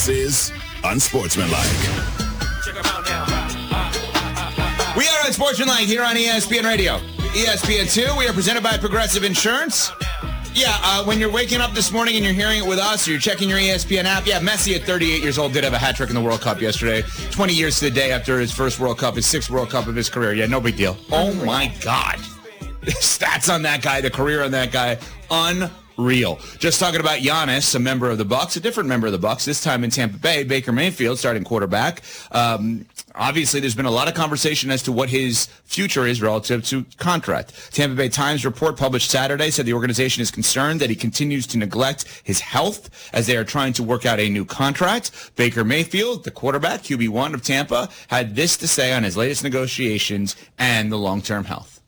This is Unsportsmanlike. We are Unsportsmanlike here on ESPN Radio. ESPN2, we are presented by Progressive Insurance. When you're waking up this morning and you're hearing it with us, or you're checking your ESPN app, Messi at 38 years old did have a hat trick in the World Cup yesterday. 20 years to the day after his first World Cup, his sixth World Cup of his career. Yeah, no big deal. Oh, my God. The stats on that guy, the career on that guy, unreal. Just talking about Giannis, a member of the Bucks, a different member of the Bucks, this time in Tampa Bay, Baker Mayfield, starting quarterback. Obviously, there's been a lot of conversation as to what his future is relative to contract. Tampa Bay Times report published Saturday said the organization is concerned that he continues to neglect his health as they are trying to work out a new contract. Baker Mayfield, the quarterback, QB1 of Tampa, had this to say on his latest negotiations and the long-term health.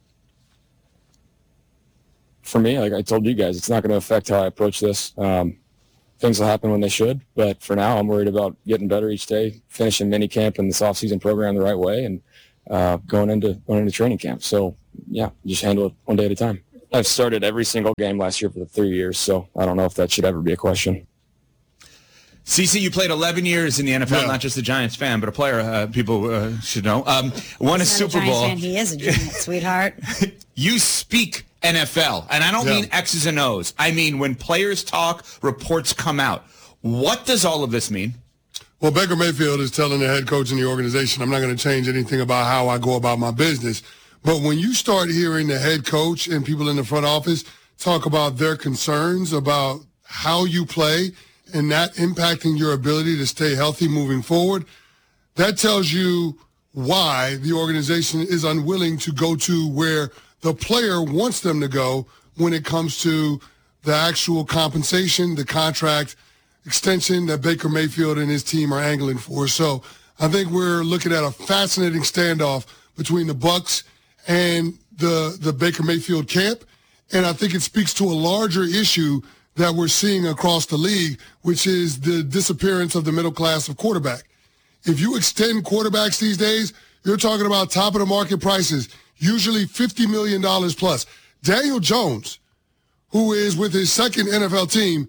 For me, like I told you guys, it's not going to affect how I approach this. Things will happen when they should, but for now, I'm worried about getting better each day, finishing minicamp and this off-season program the right way, and going into training camp. So, just handle it one day at a time. I've started every single game last year for the 3 years, so I don't know if that should ever be a question. CC, you played 11 years in the NFL, not just a Giants fan, but a player people should know. Won a Super Bowl. Fan. He is a Giants, sweetheart. You speak NFL, and I don't mean X's and O's. I mean when players talk, reports come out. What does all of this mean? Well, Baker Mayfield is telling the head coach in the organization, I'm not going to change anything about how I go about my business. But when you start hearing the head coach and people in the front office talk about their concerns about how you play and that impacting your ability to stay healthy moving forward, that tells you why the organization is unwilling to go to where the player wants them to go when it comes to the actual compensation, the contract extension that Baker Mayfield and his team are angling for. So I think we're looking at a fascinating standoff between the Bucks and the Baker Mayfield camp. And I think it speaks to a larger issue that we're seeing across the league, which is the disappearance of the middle class of quarterback. If you extend quarterbacks these days, you're talking about top of the market prices, usually $50 million plus. Daniel Jones, who is with his third NFL team,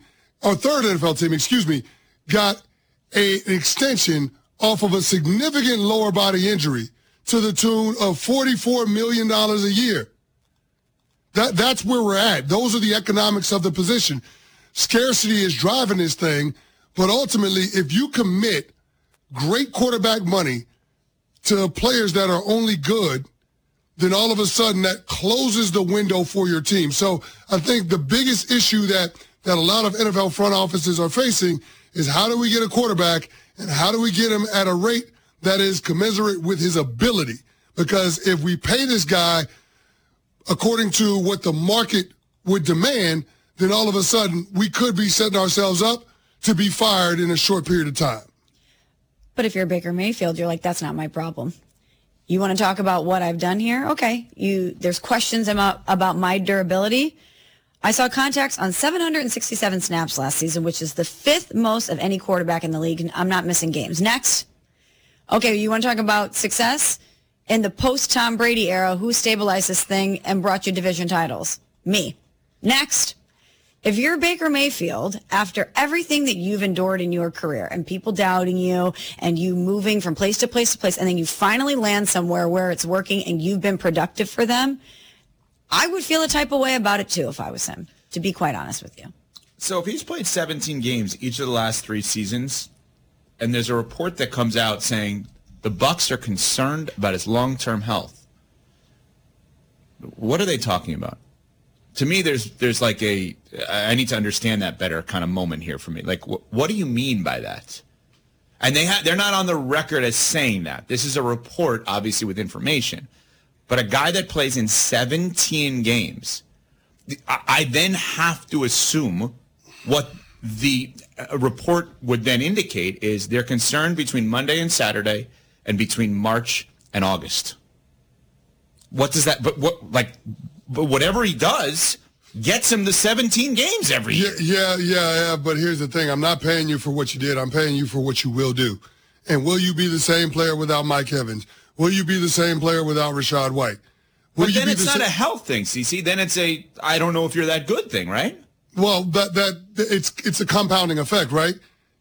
got an extension off of a significant lower body injury to the tune of $44 million a year. That's where we're at. Those are the economics of the position. Scarcity is driving this thing, but ultimately, if you commit great quarterback money to players that are only good, then all of a sudden that closes the window for your team. So I think the biggest issue that a lot of NFL front offices are facing is how do we get a quarterback and how do we get him at a rate that is commensurate with his ability? Because if we pay this guy according to what the market would demand, then all of a sudden we could be setting ourselves up to be fired in a short period of time. But if you're Baker Mayfield, you're like, that's not my problem. You want to talk about what I've done here? Okay. There's questions about my durability. I saw contacts on 767 snaps last season, which is the fifth most of any quarterback in the league, and I'm not missing games. Next. Okay, you want to talk about success? In the post-Tom Brady era, who stabilized this thing and brought you division titles? Me. Next. If you're Baker Mayfield, after everything that you've endured in your career and people doubting you and you moving from place to place to place, and then you finally land somewhere where it's working and you've been productive for them, I would feel a type of way about it too if I was him, to be quite honest with you. So if he's played 17 games each of the last 3 seasons, and there's a report that comes out saying the Bucs are concerned about his long-term health, what are they talking about? To me, there's like I need to understand that better kind of moment here for me. Like, what do you mean by that? And they're not on the record as saying that. This is a report, obviously, with information. But a guy that plays in 17 games, I then have to assume what the report would then indicate is they're concerned between Monday and Saturday and between March and August. What does that? But whatever he does gets him the 17 games every year. Yeah. But here's the thing. I'm not paying you for what you did. I'm paying you for what you will do. And will you be the same player without Mike Evans? Will you be the same player without Rashad White? But then it's not a health thing, CC. Then it's I don't know if you're that good thing, right? Well, that it's a compounding effect, right?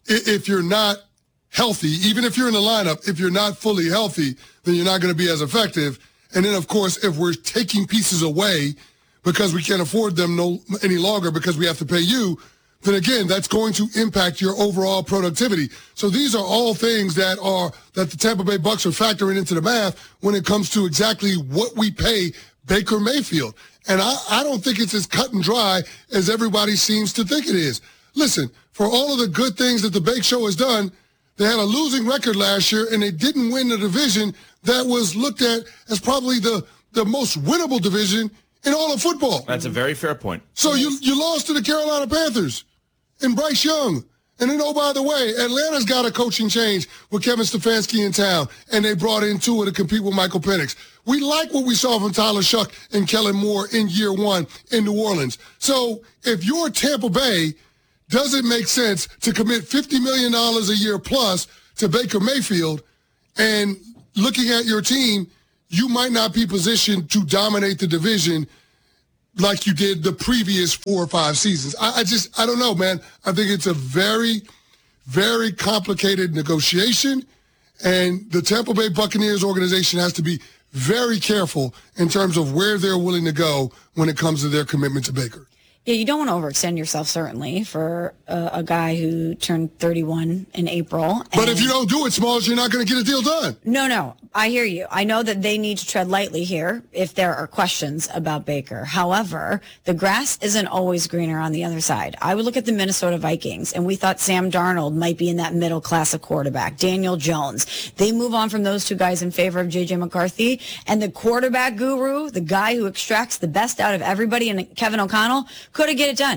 if you're not healthy, even if you're in the lineup, if you're not fully healthy, then you're not going to be as effective. And then, of course, if we're taking pieces away because we can't afford them any longer because we have to pay you, then again, that's going to impact your overall productivity. So these are all things that the Tampa Bay Bucks are factoring into the math when it comes to exactly what we pay Baker Mayfield. And I don't think it's as cut and dry as everybody seems to think it is. Listen, for all of the good things that the Bake Show has done, they had a losing record last year, and they didn't win the division that was looked at as probably the most winnable division in all of football. That's a very fair point. So you lost to the Carolina Panthers and Bryce Young. And then, oh, by the way, Atlanta's got a coaching change with Kevin Stefanski in town, and they brought in Tua to compete with Michael Penix. We like what we saw from Tyler Shuck and Kellen Moore in year one in New Orleans. So if you're Tampa Bay, does it make sense to commit $50 million a year plus to Baker Mayfield? And looking at your team, you might not be positioned to dominate the division like you did the previous 4 or 5 seasons. I don't know, man. I think it's a very, very complicated negotiation, and the Tampa Bay Buccaneers organization has to be very careful in terms of where they're willing to go when it comes to their commitment to Baker. Yeah, you don't want to overextend yourself, certainly, for a guy who turned 31 in April. But if you don't do it, Smalls, you're not going to get a deal done. No, I hear you. I know that they need to tread lightly here if there are questions about Baker. However, the grass isn't always greener on the other side. I would look at the Minnesota Vikings, and we thought Sam Darnold might be in that middle class of quarterback. Daniel Jones. They move on from those two guys in favor of J.J. McCarthy, and the quarterback guru, the guy who extracts the best out of everybody, and Kevin O'Connell, couldn't get it done.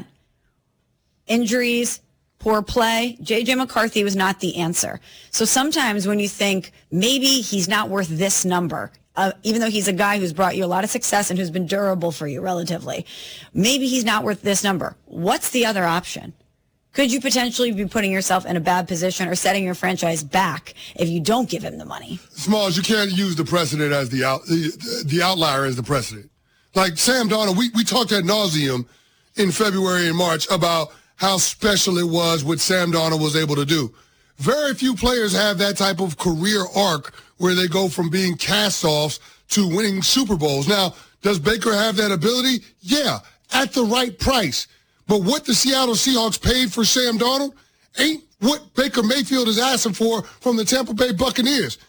Injuries, poor play. J.J. McCarthy was not the answer. So sometimes when you think maybe he's not worth this number, even though he's a guy who's brought you a lot of success and who's been durable for you relatively, maybe he's not worth this number. What's the other option? Could you potentially be putting yourself in a bad position or setting your franchise back if you don't give him the money? Smalls, you can't use the precedent as the outlier as the precedent. Like Sam Darnold, we talked ad nauseum in February and March about how special it was what Sam Darnold was able to do. Very few players have that type of career arc where they go from being cast-offs to winning Super Bowls. Now, does Baker have that ability? Yeah, at the right price. But what the Seattle Seahawks paid for Sam Darnold ain't what Baker Mayfield is asking for from the Tampa Bay Buccaneers.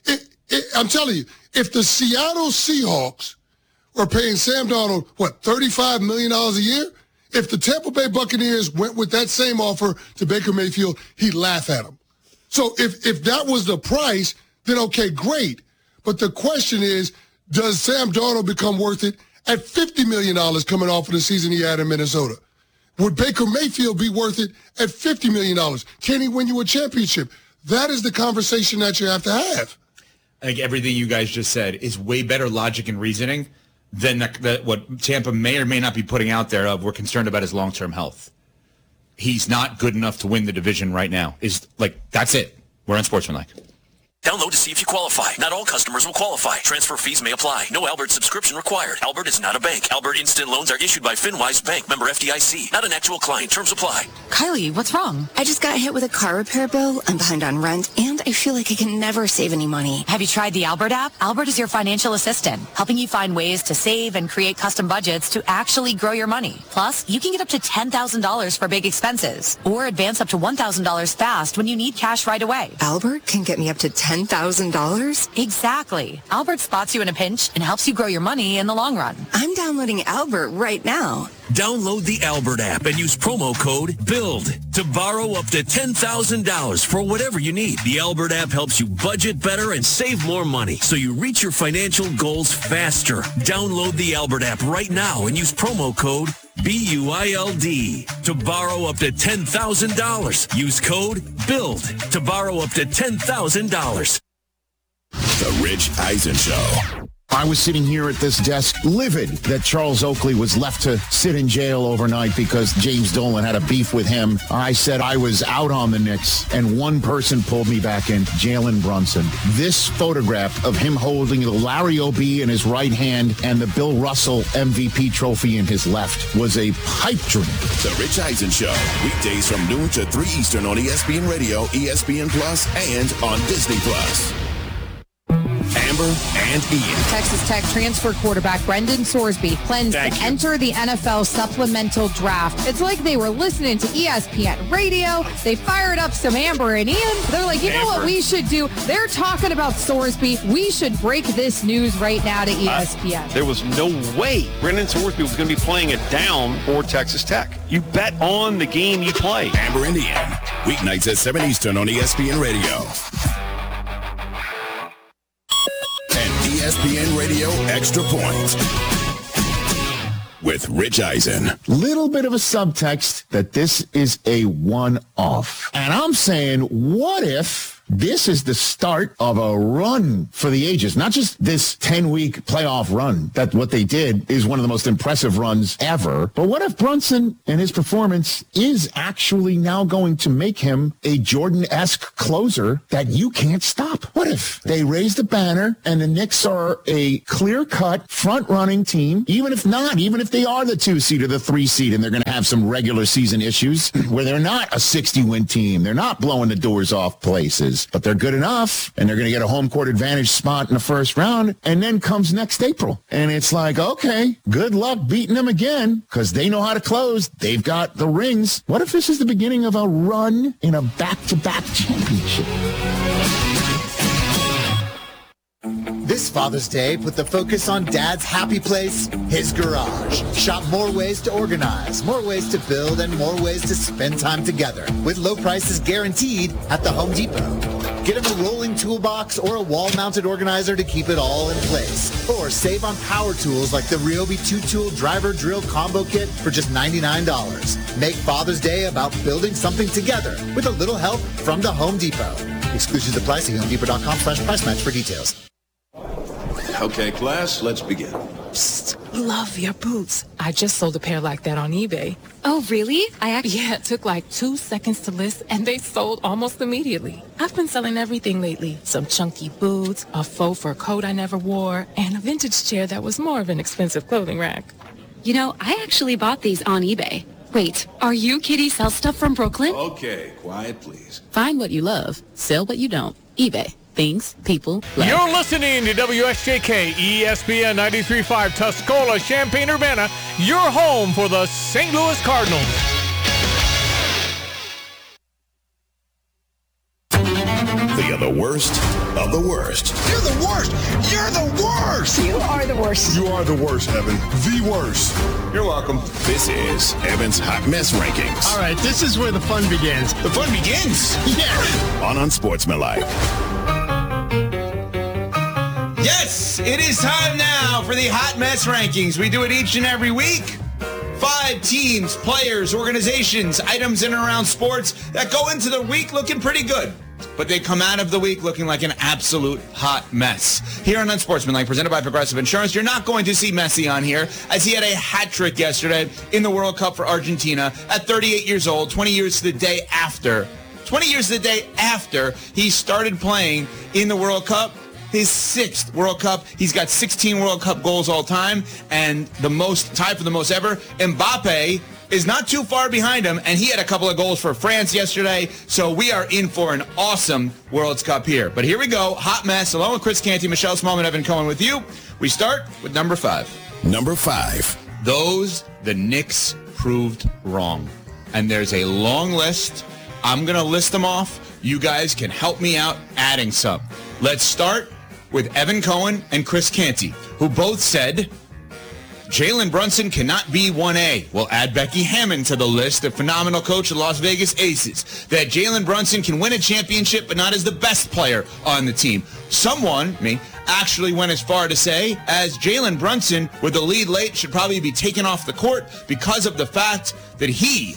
I'm telling you, if the Seattle Seahawks were paying Sam Darnold, $35 million a year? If the Tampa Bay Buccaneers went with that same offer to Baker Mayfield, he'd laugh at him. So if that was the price, then okay, great. But the question is, does Sam Darnold become worth it at $50 million coming off of the season he had in Minnesota? Would Baker Mayfield be worth it at $50 million? Can he win you a championship? That is the conversation that you have to have. I think everything you guys just said is way better logic and reasoning than what Tampa may or may not be putting out there of we're concerned about his long-term health. He's not good enough to win the division right now. That's it. We're Unsportsmanlike. Download to see if you qualify. Not all customers will qualify. Transfer fees may apply. No Albert subscription required. Albert is not a bank. Albert Instant Loans are issued by FinWise Bank, member FDIC. Not an actual client. Terms apply. Kylie, what's wrong? I just got hit with a car repair bill. I'm behind on rent, and I feel like I can never save any money. Have you tried the Albert app? Albert is your financial assistant, helping you find ways to save and create custom budgets to actually grow your money. Plus, you can get up to $10,000 for big expenses, or advance up to $1,000 fast when you need cash right away. Albert can get me up to $10,000? Exactly. Albert spots you in a pinch and helps you grow your money in the long run. I'm downloading Albert right now. Download the Albert app and use promo code BUILD to borrow up to $10,000 for whatever you need. The Albert app helps you budget better and save more money so you reach your financial goals faster. Download the Albert app right now and use promo code BUILD to borrow up to $10,000. Use code BUILD to borrow up to $10,000. The Rich Eisen Show. I was sitting here at this desk livid that Charles Oakley was left to sit in jail overnight because James Dolan had a beef with him. I said I was out on the Knicks, and one person pulled me back in, Jalen Brunson. This photograph of him holding the Larry O'B in his right hand and the Bill Russell MVP trophy in his left was a pipe dream. The Rich Eisen Show, weekdays from noon to 3 Eastern on ESPN Radio, ESPN Plus, and on Disney Plus. Amber and Ian. Texas Tech transfer quarterback Brendan Sorsby plans to enter the NFL supplemental draft. It's like they were listening to ESPN Radio. They fired up some Amber and Ian. They're like, you know what we should do? They're talking about Sorsby. We should break this news right now to ESPN. There was no way Brendan Sorsby was going to be playing it down for Texas Tech. You bet on the game you play. Amber and Ian, weeknights at 7 Eastern on ESPN Radio. ESPN Radio Extra Point with Rich Eisen. Little bit of a subtext that this is a one-off. And I'm saying, what if this is the start of a run for the ages? Not just this 10-week playoff run, that what they did is one of the most impressive runs ever. But what if Brunson and his performance is actually now going to make him a Jordan-esque closer that you can't stop? What if they raise the banner and the Knicks are a clear-cut front-running team, even if they are the 2 seed or the 3 seed and they're going to have some regular season issues where they're not a 60-win team. They're not blowing the doors off places. But they're good enough, and they're going to get a home court advantage spot in the first round, and then comes next April. And it's like, okay, good luck beating them again, because they know how to close. They've got the rings. What if this is the beginning of a run in a back-to-back championship? This Father's Day, put the focus on Dad's happy place, his garage. Shop more ways to organize, more ways to build, and more ways to spend time together. With low prices guaranteed at the Home Depot. Get him a rolling toolbox or a wall-mounted organizer to keep it all in place. Or save on power tools like the Ryobi 2-tool driver drill combo kit for just $99. Make Father's Day about building something together with a little help from the Home Depot. Exclusions apply. See HomeDepot.com/price match for details. Okay, class, let's begin. Psst, love your boots. I just sold a pair like that on eBay. Oh, really? Yeah, it took like 2 seconds to list, and they sold almost immediately. I've been selling everything lately. Some chunky boots, a faux fur coat I never wore, and a vintage chair that was more of an expensive clothing rack. You know, I actually bought these on eBay. Wait, are you Kitty Sell Stuff from Brooklyn? Okay, quiet, please. Find what you love. Sell what you don't. eBay. Things people love. You're listening to WSJK ESPN 93.5 Tuscola, Champaign-Urbana, your home for the St. Louis Cardinals. They are the worst of the worst. You're the worst. You're the worst. You are the worst. You are the worst, Evan. The worst. You're welcome. This is Evan's Hot Mess Rankings. All right, this is where the fun begins. The fun begins? Yeah. On Unsportsmanlike. Yes, it is time now for the Hot Mess Rankings. We do it each and every week. 5 teams, players, organizations, items in and around sports that go into the week looking pretty good. But they come out of the week looking like an absolute hot mess. Here on Unsportsmanlike, presented by Progressive Insurance, you're not going to see Messi on here, as he had a hat trick yesterday in the World Cup for Argentina at 38 years old, 20 years to the day after. 20 years to the day after he started playing in the World Cup. His 6th World Cup. He's got 16 World Cup goals all time, and tied for the most ever. Mbappe is not too far behind him, and he had a couple of goals for France yesterday, so we are in for an awesome World Cup here. But here we go, hot mess, along with Chris Canty, Michelle Smallman, Evan Cohen with you. We start with number 5. Number 5. Those the Knicks proved wrong. And there's a long list. I'm going to list them off. You guys can help me out adding some. Let's start with Evan Cohen and Chris Canty, who both said Jalen Brunson cannot be 1A. We'll add Becky Hammond to the list, the phenomenal coach of the Las Vegas Aces. That Jalen Brunson can win a championship, but not as the best player on the team. Someone, me, actually went as far to say, as Jalen Brunson, with the lead late, should probably be taken off the court because of the fact that he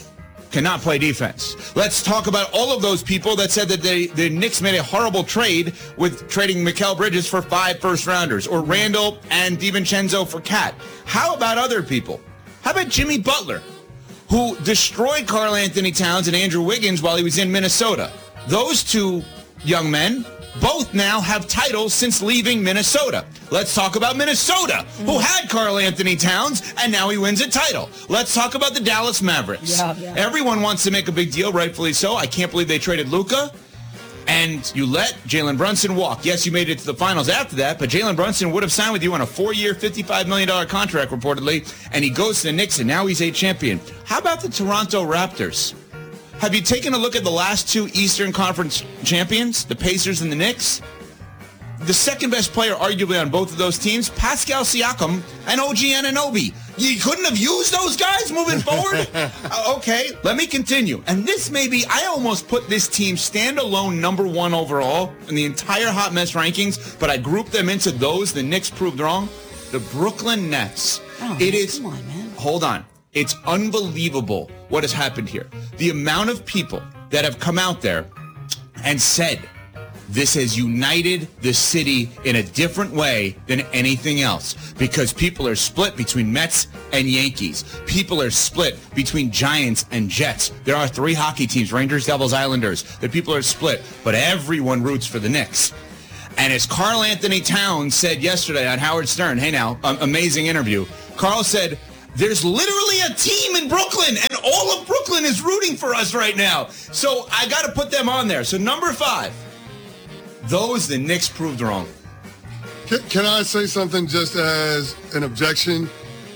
cannot play defense. Let's talk about all of those people that said that the Knicks made a horrible trade with trading Mikal Bridges for 5 first-rounders, or Randall and DiVincenzo for Cat. How about other people? How about Jimmy Butler, who destroyed Karl Anthony Towns and Andrew Wiggins while he was in Minnesota? Those two young men both now have titles since leaving Minnesota. Let's talk about Minnesota, who had Karl Anthony Towns, and now he wins a title. Let's talk about the Dallas Mavericks. Yeah. Everyone wants to make a big deal, rightfully so. I can't believe they traded Luka. And you let Jalen Brunson walk. Yes, you made it to the finals after that, but Jalen Brunson would have signed with you on a 4-year, $55 million contract, reportedly, and he goes to the Knicks, and now he's a champion. How about the Toronto Raptors? Have you taken a look at the last 2 Eastern Conference champions, the Pacers and the Knicks? The second best player, arguably, on both of those teams, Pascal Siakam and OG Anunoby. You couldn't have used those guys moving forward? Okay, let me continue. And this I almost put this team standalone number 1 overall in the entire Hot Mess rankings, but I grouped them into those the Knicks proved wrong. The Brooklyn Nets. Come on, man. Hold on. It's unbelievable what has happened here. The amount of people that have come out there and said this has united the city in a different way than anything else, because people are split between Mets and Yankees. People are split between Giants and Jets. There are 3 hockey teams, Rangers, Devils, Islanders. The people are split, but everyone roots for the Knicks. And as Karl Anthony Towns said yesterday on Howard Stern, hey now, amazing interview, Karl said, there's literally a team in Brooklyn, and all of Brooklyn is rooting for us right now. So I got to put them on there. So number 5, those the Knicks proved wrong. Can I say something just as an objection?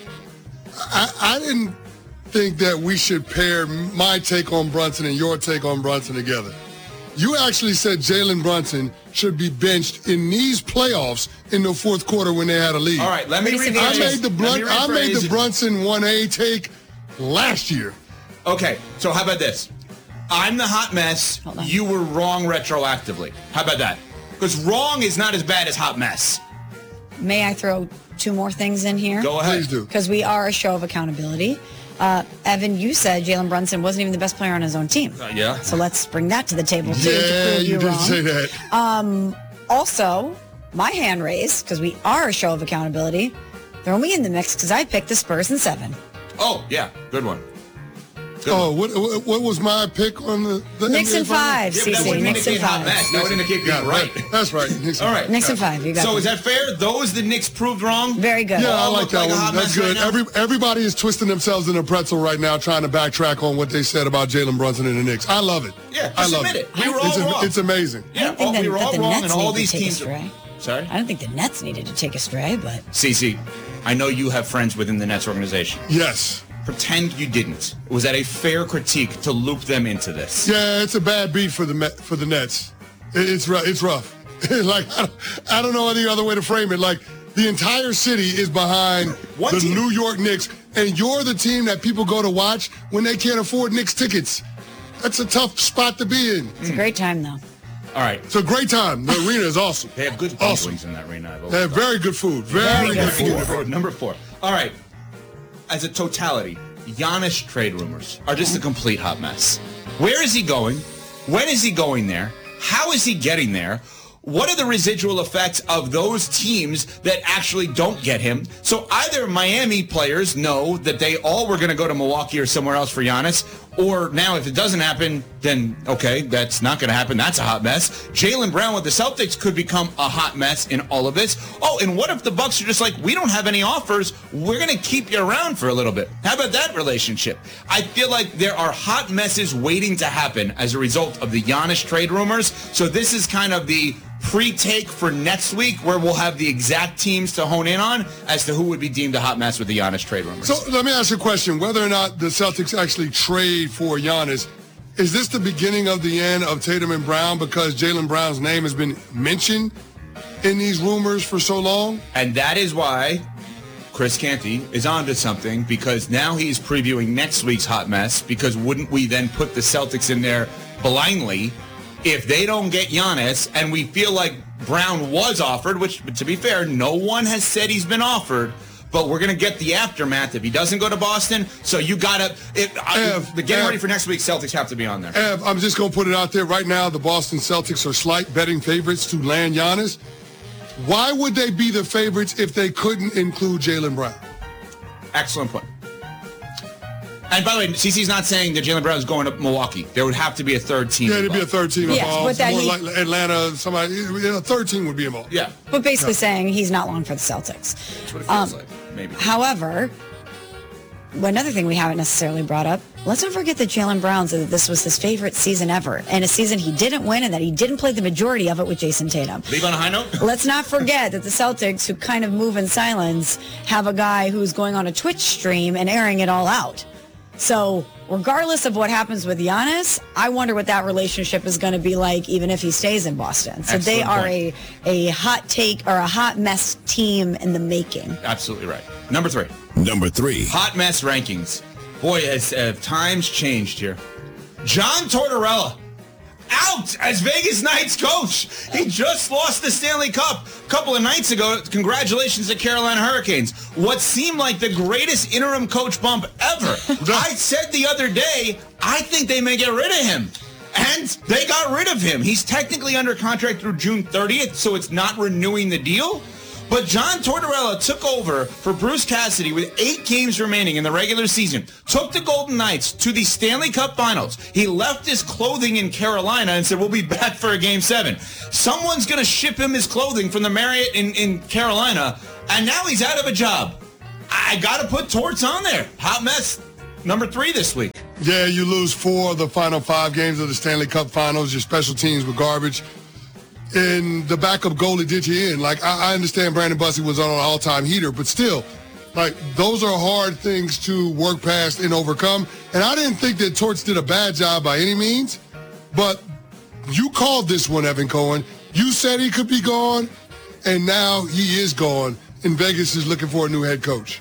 I didn't think that we should pair my take on Brunson and your take on Brunson together. You actually said Jalen Brunson should be benched in these playoffs in the fourth quarter when they had a lead. All right, let me rephrase. I made the Brunson 1A take last year. Okay, so how about this? I'm the hot mess. You were wrong retroactively. How about that? Because wrong is not as bad as hot mess. May I throw 2 more things in here? Go ahead. Please do. Because we are a show of accountability. Evan, you said Jalen Brunson wasn't even the best player on his own team. Yeah. So let's bring that to the table, too, to Yeah, prove you did wrong. say that. Also, my hand raised, because we are a show of accountability, throw me in the mix, because I picked the Spurs in 7. Oh, yeah. Good one. What was my pick on the Knicks in 5, Yeah, but that CC. wouldn't Knicks in indicate hot 5. mess. That would indicate being right. That's right. All right. Knicks in 5. You got So them. is that fair? Those the Knicks proved wrong? Very good. Yeah, I All like look that like a one. hot That's mess good. right now? Everybody is twisting themselves in a pretzel right now trying to backtrack on what they said about Jalen Brunson and the Knicks. I love it. Yeah, I just love admit it. We were all wrong. It's amazing. I don't think we were all the wrong, Nets and all need these to take teams. a stray. Sorry? I don't think the Nets needed to take a stray, but... Cece, I know you have friends within the Nets organization. Yes. Pretend you didn't. Was that a fair critique to loop them into this? Yeah, it's a bad beat for the Nets. It's rough. Like I don't know any other way to frame it. Like the entire city is behind the team. New York Knicks, and you're the team that people go to watch when they can't afford Knicks tickets. That's a tough spot to be in. It's a great time, though. All right. It's a great time. The arena is awesome. They have good wings in that arena. They have very good food. Very good food. Number 4. All right. As a totality, Giannis trade rumors are just a complete hot mess. Where is he going? When is he going there? How is he getting there? What are the residual effects of those teams that actually don't get him? So either Miami players know that they all were going to go to Milwaukee or somewhere else for Giannis, or now if it doesn't happen, then okay, that's not going to happen. That's a hot mess. Jaylen Brown with the Celtics could become a hot mess in all of this. Oh, and what if the Bucks are just like, we don't have any offers. We're going to keep you around for a little bit. How about that relationship? I feel like there are hot messes waiting to happen as a result of the Giannis trade rumors. So this is kind of the pre-take for next week, where we'll have the exact teams to hone in on as to who would be deemed a hot mess with the Giannis trade rumors. So let me ask you a question. Whether or not the Celtics actually trade for Giannis, is this the beginning of the end of Tatum and Brown because Jaylen Brown's name has been mentioned in these rumors for so long? And that is why Chris Canty is onto something, because now he's previewing next week's hot mess, because wouldn't we then put the Celtics in there blindly if they don't get Giannis, and we feel like Brown was offered, which, to be fair, no one has said he's been offered, but we're going to get the aftermath if he doesn't go to Boston. So you got to getting ready for next week. Celtics have to be on there. Ev, I'm just going to put it out there right now. The Boston Celtics are slight betting favorites to land Giannis. Why would they be the favorites if they couldn't include Jaylen Brown? Excellent point. And by the way, CC's not saying that Jaylen Brown is going to Milwaukee. There would have to be a third team. Yeah, there'd be a third team involved. But more like Atlanta, somebody. A third team would be involved. Yeah. But basically saying he's not long for the Celtics. That's what it feels like, maybe. However, another thing we haven't necessarily brought up, let's not forget that Jaylen Brown said that this was his favorite season ever, and a season he didn't win and that he didn't play the majority of it with Jason Tatum. Leave on a high note? Let's not forget that the Celtics, who kind of move in silence, have a guy who's going on a Twitch stream and airing it all out. So regardless of what happens with Giannis, I wonder what that relationship is going to be like even if he stays in Boston. So they are a hot take or a hot mess team in the making. Absolutely right. Number 3. Hot mess rankings. Boy, has times changed here. John Tortorella out as Vegas Knights coach. He just lost the Stanley Cup a couple of nights ago. Congratulations to Carolina Hurricanes. What seemed like the greatest interim coach bump ever. I said the other day, I think they may get rid of him. And they got rid of him. He's technically under contract through June 30th, so it's not renewing the deal. But John Tortorella took over for Bruce Cassidy with 8 games remaining in the regular season, took the Golden Knights to the Stanley Cup Finals. He left his clothing in Carolina and said, we'll be back for a Game 7. Someone's going to ship him his clothing from the Marriott in Carolina, and now he's out of a job. I got to put Torts on there. Hot mess. Number 3 this week. Yeah, you lose 4 of the final 5 games of the Stanley Cup Finals. Your special teams were garbage. And the backup goalie did you in. Like, I understand Brandon Bussey was on an all-time heater, but still, like, those are hard things to work past and overcome. And I didn't think that Torts did a bad job by any means, but you called this one, Evan Cohen. You said he could be gone, and now he is gone, and Vegas is looking for a new head coach.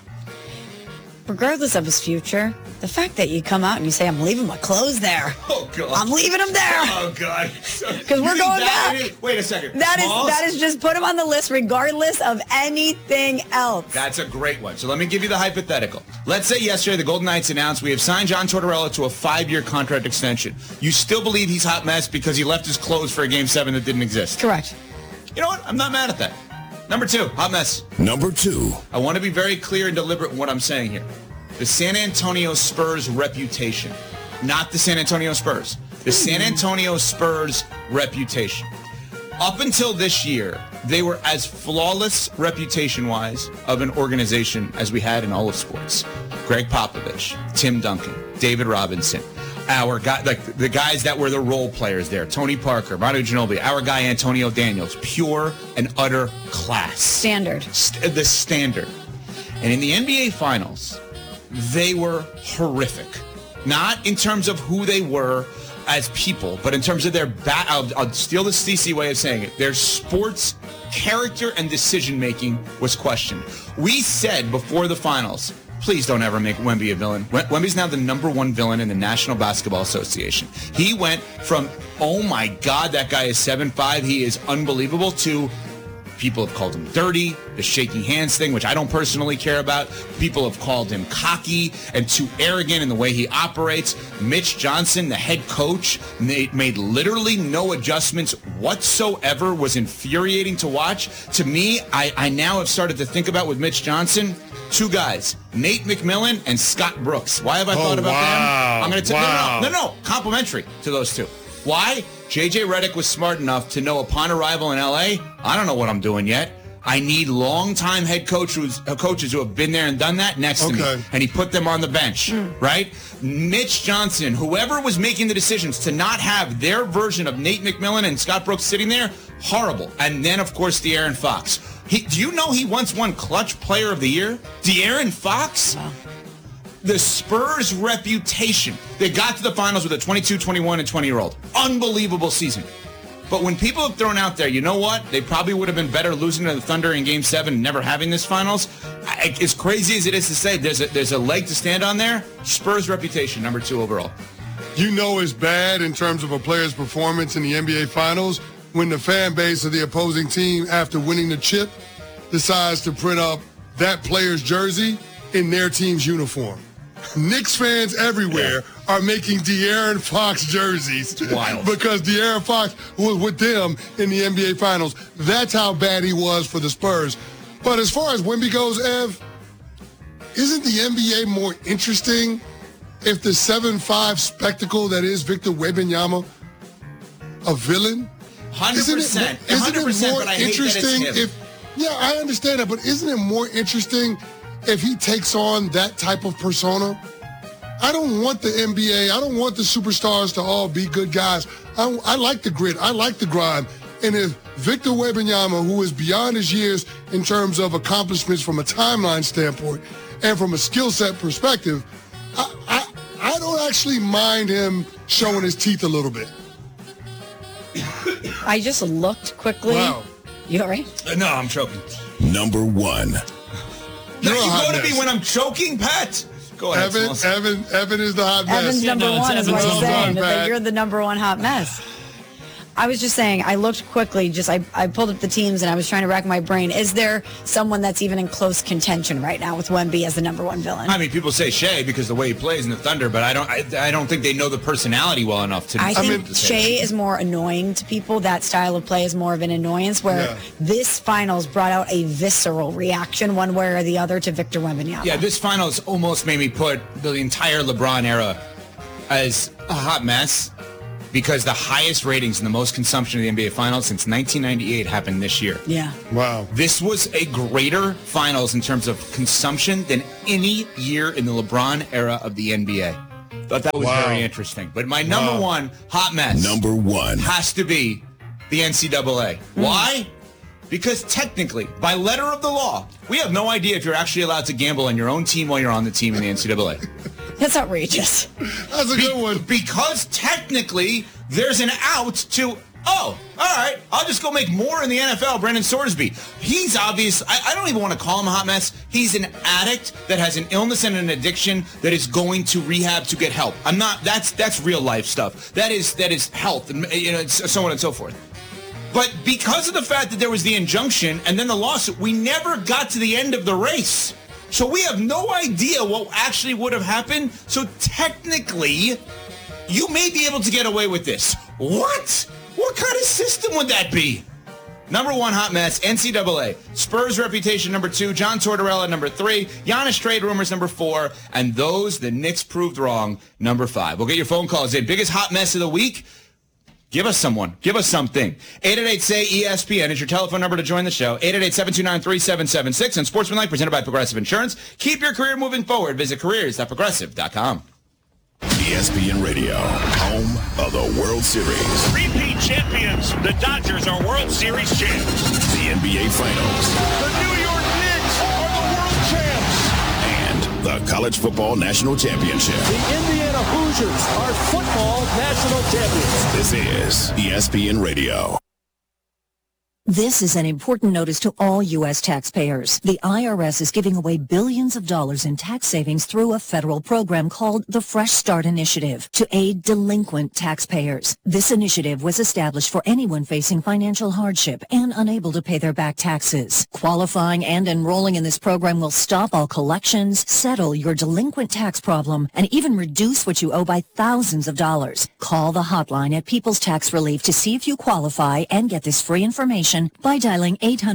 Regardless of his future, the fact that you come out and you say, I'm leaving my clothes there. Oh, God. I'm leaving them there. Oh, God. Because we're going back. Wait a second. That is just put him on the list regardless of anything else. That's a great one. So let me give you the hypothetical. Let's say yesterday the Golden Knights announced we have signed John Tortorella to a 5-year contract extension. You still believe he's hot mess because he left his clothes for a Game 7 that didn't exist? Correct. You know what? I'm not mad at that. Number 2, hot mess. Number 2. I want to be very clear and deliberate in what I'm saying here. The San Antonio Spurs reputation, not the San Antonio Spurs. The San Antonio Spurs reputation. Up until this year, they were as flawless reputation-wise of an organization as we had in all of sports. Greg Popovich, Tim Duncan, David Robinson, our guy, like the guys that were the role players there, Tony Parker, Manu Ginobili, our guy Antonio Daniels, pure and utter class. Standard. The standard. And in the NBA Finals, they were horrific. Not in terms of who they were as people, but in terms of their I'll steal the CC way of saying it. Their sports character and decision-making was questioned. We said before the finals, please don't ever make Wemby a villain. Wemby's now the number 1 villain in the National Basketball Association. He went from, oh my God, that guy is 7'5", he is unbelievable, to people have called him dirty, the shaking hands thing, which I don't personally care about. People have called him cocky and too arrogant in the way he operates. Mitch Johnson, the head coach, made literally no adjustments whatsoever, was infuriating to watch. To me, I now have started to think about with Mitch Johnson, 2 guys, Nate McMillan and Scott Brooks. Why have I thought about them? I'm going to tell no, complimentary to those 2. Why? J.J. Redick was smart enough to know upon arrival in L.A., I don't know what I'm doing yet. I need longtime head coaches who have been there and done that next to me. And he put them on the bench, right? Mitch Johnson, whoever was making the decisions to not have their version of Nate McMillan and Scott Brooks sitting there, horrible. And then, of course, De'Aaron Fox. Do you know he once won Clutch Player of the Year? De'Aaron Fox? Wow. The Spurs' reputation. They got to the finals with a 22, 21, and 20-year-old. Unbelievable season. But when people have thrown out there, you know what? They probably would have been better losing to the Thunder in Game 7 and never having this finals. As crazy as it is to say, there's a leg to stand on there. Spurs' reputation, number 2 overall. You know it's bad in terms of a player's performance in the NBA Finals when the fan base of the opposing team, after winning the chip, decides to print up that player's jersey in their team's uniform. Knicks fans everywhere are making De'Aaron Fox jerseys because De'Aaron Fox was with them in the NBA Finals. That's how bad he was for the Spurs. But as far as Wemby goes, Ev, isn't the NBA more interesting if the 7'5" spectacle that is Victor Wembanyama a villain? 100%. Isn't it more interesting if? Yeah, I understand that, but isn't it more interesting if he takes on that type of persona? I don't want the NBA. I don't want the superstars to all be good guys. I like the grit. I like the grind. And if Victor Wembanyama, who is beyond his years in terms of accomplishments from a timeline standpoint and from a skill set perspective, I don't actually mind him showing his teeth a little bit. I just looked quickly. Wow. You all right? No, I'm choking. Number 1. Now you go to me when I'm choking, Pat. Go ahead. Evan is the hot mess. Evan's number one is what he's saying. That you're the number one hot mess. I was just saying, I looked quickly, I pulled up the teams and I was trying to rack my brain. Is there someone that's even in close contention right now with Wemby as the number one villain? I mean, people say Shea because the way he plays in the Thunder, but I don't think they know the personality well enough to. I think Shea is more annoying to people. That style of play is more of an annoyance, where this finals brought out a visceral reaction one way or the other to Victor Wembanyama. Yeah, this finals almost made me put the entire LeBron era as a hot mess. Because the highest ratings and the most consumption of the NBA Finals since 1998 happened this year. Yeah. Wow. This was a greater Finals in terms of consumption than any year in the LeBron era of the NBA. Thought that was very interesting. But my number one hot mess. Number 1. Has to be the NCAA. Why? Because technically, by letter of the law, we have no idea if you're actually allowed to gamble on your own team while you're on the team in the NCAA. That's outrageous. That's a good one. Because technically, there's an out to, all right, I'll just go make more in the NFL, Brendan Sorsby. He's obvious. I don't even want to call him a hot mess. He's an addict that has an illness and an addiction that is going to rehab to get help. I'm not, that's real life stuff. That is health and, so on and so forth. But because of the fact that there was the injunction and then the lawsuit, we never got to the end of the race. So we have no idea what actually would have happened. So technically, you may be able to get away with this. What? What kind of system would that be? Number 1 hot mess, NCAA. Spurs reputation, number 2. John Tortorella, number 3. Giannis trade rumors, number 4. And those the Knicks proved wrong, number 5. We'll get your phone calls in. Biggest hot mess of the week? Give us someone. Give us something. 888-SAY-ESPN is your telephone number to join the show. 888-729-3776. And Sportsmanlike, presented by Progressive Insurance. Keep your career moving forward. Visit careers.progressive.com. ESPN Radio, home of the World Series. Repeat champions. The Dodgers are World Series champs. The NBA Finals. The New York Knicks are the world champs. And the College Football National Championship. The Indiana Hoosiers are football national champions. This is ESPN Radio. This is an important notice to all U.S. taxpayers. The IRS is giving away billions of dollars in tax savings through a federal program called the Fresh Start Initiative to aid delinquent taxpayers. This initiative was established for anyone facing financial hardship and unable to pay their back taxes. Qualifying and enrolling in this program will stop all collections, settle your delinquent tax problem, and even reduce what you owe by thousands of dollars. Call the hotline at People's Tax Relief to see if you qualify and get this free information by dialing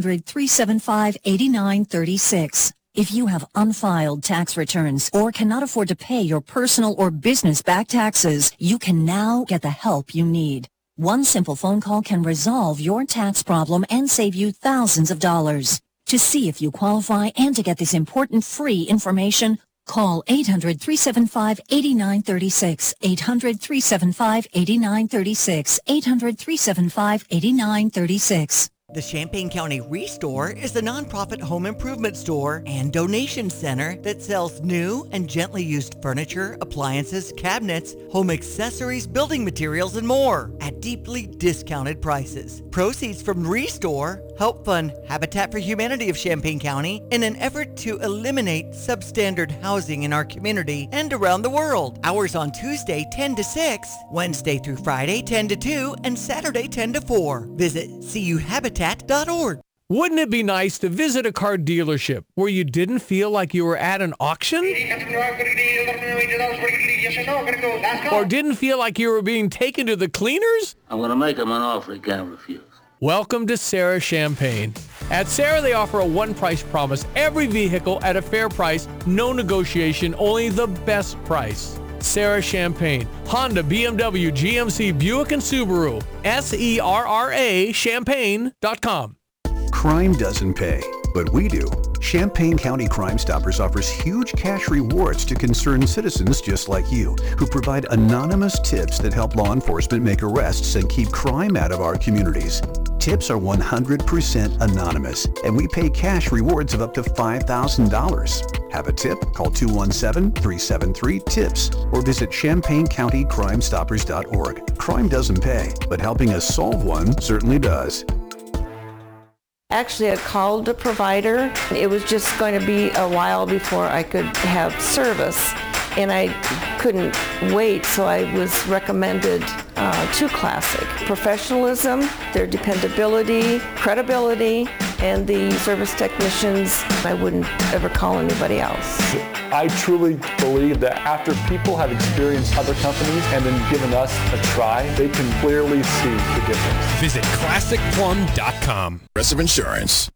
800-375-8936. If you have unfiled tax returns or cannot afford to pay your personal or business back taxes, you can now get the help you need. One simple phone call can resolve your tax problem and save you thousands of dollars. To see if you qualify and to get this important free information, call 800-375-8936, 800-375-8936, 800-375-8936. The Champaign County Restore is a nonprofit home improvement store and donation center that sells new and gently used furniture, appliances, cabinets, home accessories, building materials, and more at deeply discounted prices. Proceeds from Restore help fund Habitat for Humanity of Champaign County in an effort to eliminate substandard housing in our community and around the world. Hours on Tuesday 10 to 6, Wednesday through Friday 10 to 2, and Saturday 10 to 4. Visit cuhabitat.org. Wouldn't it be nice to visit a car dealership where you didn't feel like you were at an auction? Or didn't feel like you were being taken to the cleaners? I'm going to make him an offer he can't refuse. Welcome to Sarah Champagne. At Sarah, they offer a one-price promise. Every vehicle at a fair price, no negotiation, only the best price. Sarah Champagne, Honda, BMW, GMC, Buick, and Subaru. SERRA Champagne.com. Crime doesn't pay, but we do. Champaign County Crime Stoppers offers huge cash rewards to concerned citizens just like you, who provide anonymous tips that help law enforcement make arrests and keep crime out of our communities. Tips are 100% anonymous, and we pay cash rewards of up to $5,000. Have a tip? Call 217-373-TIPS or visit ChampaignCountyCrimeStoppers.org. Crime doesn't pay, but helping us solve one certainly does. Actually, I called a provider. It was just going to be a while before I could have service, and I couldn't wait, so I was recommended to Classic. Professionalism, their dependability, credibility, and the service technicians, I wouldn't ever call anybody else. I truly believe that after people have experienced other companies and then given us a try, they can clearly see the difference. Visit ClassicPlum.com. Progressive Insurance.